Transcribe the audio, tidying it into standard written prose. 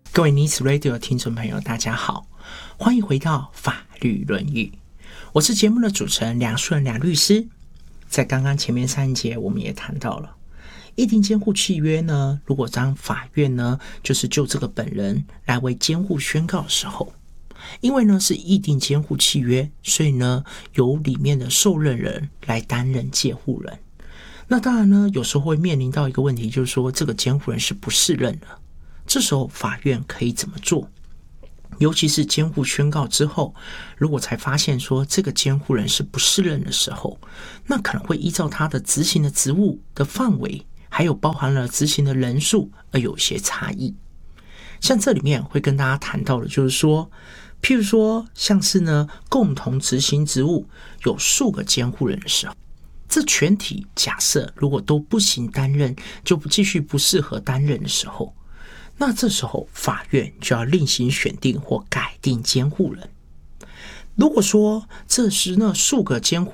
各位 Needs Radio 的听众朋友大家好，欢迎回到法律论语，我是节目的主持人梁树人梁律师。在刚刚前面3节我们也谈到了议定监护契约呢，如果当法院呢就是就这个本人来为监护宣告的时候，因为呢是议定监护契约，所以呢由里面的受任人来担任监护人。那当然呢有时候会面临到一个问题，就是说这个监护人是不适任的，这时候法院可以怎么做？尤其是监护宣告之后，如果才发现说这个监护人是不适任的时候，那可能会依照他的执行的职务的范围，还有包含了执行的人数而有些差异。像这里面会跟大家谈到的就是说，譬如说像是呢共同执行职务有数个监护人的时候，这全体假设如果都不行担任，就继续不适合担任的时候，那这时候法院就要另行选定或改定监护人。如果说这时呢数个监护